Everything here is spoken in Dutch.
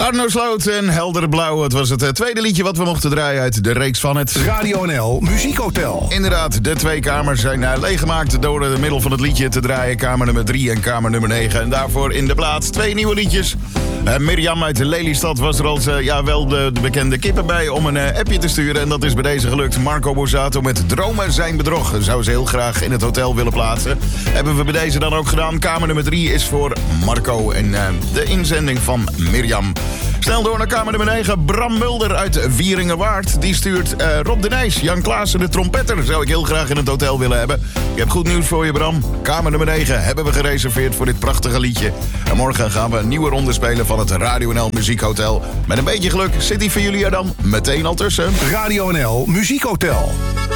Arno Sloot en Helder Blauw. Het was het tweede liedje wat we mochten draaien uit de reeks van het Radio NL Muziekhotel. Inderdaad, de twee kamers zijn leeggemaakt door de middel van het liedje te draaien. Kamer nummer 3 en kamer nummer 9. En daarvoor in de plaats 2 nieuwe liedjes. Mirjam uit Lelystad was er als wel de bekende kippen bij om een appje te sturen. En dat is bij deze gelukt. Marco Borsato met Dromen zijn bedrog. Zou ze heel graag in het hotel willen plaatsen. Hebben we bij deze dan ook gedaan. Kamer nummer 3 is voor Marco en de inzending van Mirjam. Snel door naar kamer nummer 9. Bram Mulder uit Wieringenwaard. Die stuurt Rob de Nijs. Jan Klaassen, de trompetter, zou ik heel graag in het hotel willen hebben. Ik heb goed nieuws voor je, Bram. Kamer nummer 9 hebben we gereserveerd voor dit prachtige liedje. En morgen gaan we een nieuwe ronde spelen van het Radio NL Muziekhotel. Met een beetje geluk zit die voor jullie er dan meteen al tussen. Radio NL Muziekhotel.